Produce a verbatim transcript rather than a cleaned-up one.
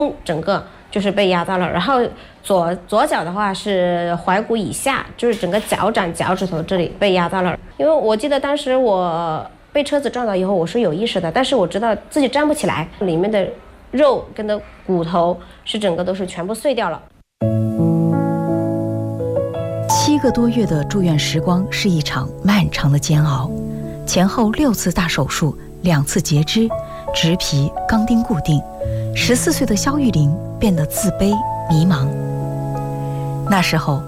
整个就是被压到了，然后左左脚的话是踝骨以下，就是整个脚掌脚趾头这里被压到了。因为我记得当时我被车子撞倒以后我是有意识的，但是我知道自己站不起来，里面的肉跟的骨头是整个都是全部碎掉了。 七个多月的住院时光是一场漫长的煎熬，前后六次大手术，两次截肢，植皮、钢钉固定。十四岁的肖玉玲变得自卑迷茫。那时候